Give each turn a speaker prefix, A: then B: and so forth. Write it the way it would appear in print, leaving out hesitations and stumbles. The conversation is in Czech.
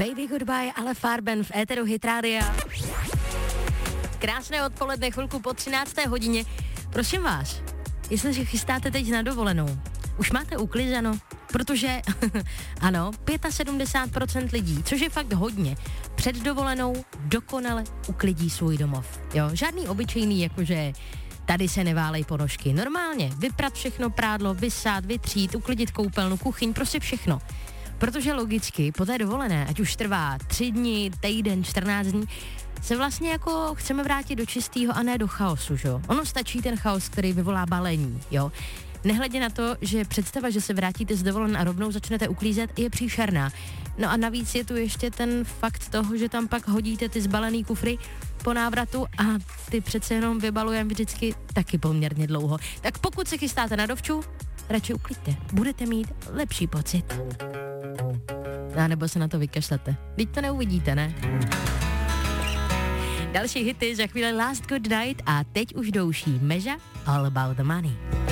A: Baby Goodbye, ale Farben v éteru Hit Rádia. Krásné odpoledne, chvilku po 13. hodině. Prosím vás, jestliže chystáte teď na dovolenou, už máte uklizeno? Protože, ano, 75% lidí, což je fakt hodně, před dovolenou dokonale uklidí svůj domov. Jo, žádný obyčejný, jakože tady se neválej ponožky. Normálně, vyprat všechno, prádlo, vysát, vytřít, uklidit koupelnu, kuchyň, prostě všechno. Protože logicky po té dovolené, ať už trvá 3 dny, týden, 14 dní, se vlastně jako chceme vrátit do čistého a ne do chaosu, jo. Ono stačí ten chaos, který vyvolá balení, jo. Nehledě na to, že představa, že se vrátíte z dovolené a rovnou začnete uklízet, je příšerná. No a navíc je tu ještě ten fakt toho, že tam pak hodíte ty zbalený kufry po návratu a ty přece jenom vybalujeme vždycky taky poměrně dlouho. Tak pokud se chystáte na dovču, radši uklidte. Budete mít lepší pocit. A nebo se na to vykašlete. Teď to neuvidíte, ne? Další hity za chvíli Last Good Night a teď už douší Meža All About the Money.